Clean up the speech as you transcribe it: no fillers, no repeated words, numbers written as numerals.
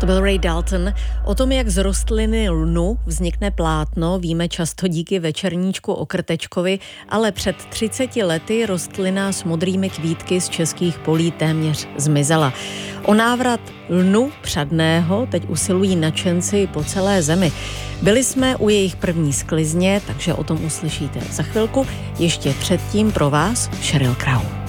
To byl Ray Dalton. O tom, jak z rostliny lnu vznikne plátno, víme často díky večerníčku o Krtečkovi, ale před 30 lety rostlina s modrými kvítky z českých polí téměř zmizela. O návrat lnu přadného teď usilují nadšenci po celé zemi. Byli jsme u jejich první sklizně, takže o tom uslyšíte za chvilku. Ještě předtím pro vás Sheryl Crow.